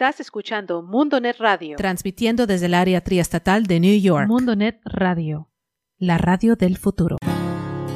Estás escuchando MundoNet Radio, transmitiendo desde el área triestatal de New York. MundoNet Radio, la radio del futuro.